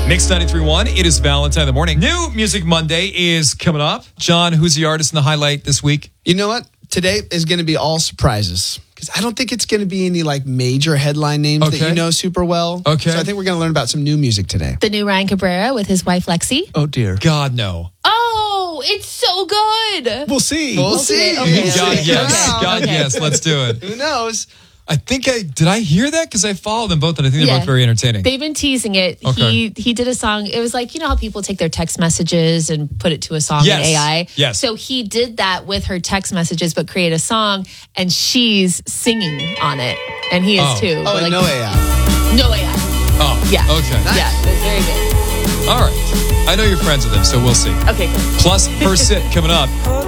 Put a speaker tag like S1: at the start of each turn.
S1: Mix 93.1, it is Valentine in the morning. New Music Monday is coming up. John, who's the artist in the highlight this week?
S2: You know what? Today is going to be all surprises. Because I don't think it's going to be any major headline names that you know super well.
S1: Okay.
S2: So I think we're going to learn about some new music today.
S3: The new Ryan Cabrera with his wife, Lexi.
S2: Oh, dear.
S1: God, no.
S3: Oh, it's so good.
S2: We'll see. We'll see.
S3: Okay.
S1: God, yes.
S3: Okay.
S1: God,
S3: Okay.
S1: yes. Let's do it.
S2: Who knows?
S1: Did I hear that? Because I follow them both and I think they're both very entertaining.
S3: They've been teasing it.
S1: Okay.
S3: He did a song. It was like, you know how people take their text messages and put it to a song in AI?
S1: Yes.
S3: So he did that with her text messages, but create a song, and she's singing on it. And he is too.
S2: Oh,
S3: But
S2: no AI.
S3: No AI.
S1: Oh,
S3: Yeah.
S1: okay.
S2: Nice.
S3: Yeah, it's very good.
S1: All right. I know you're friends with him, so we'll see.
S3: Okay, good.
S1: Plus, First Sit coming up.